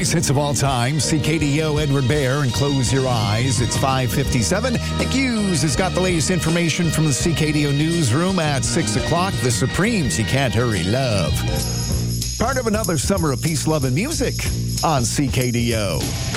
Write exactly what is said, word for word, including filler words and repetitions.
Greatest hits of all time, C K D O, Edward Bear, and Close Your Eyes. It's five fifty-seven. Nick Hughes has got the latest information from the C K D O newsroom at six o'clock. The Supremes, You Can't Hurry Love. Part of another summer of peace, love, and music on C K D O.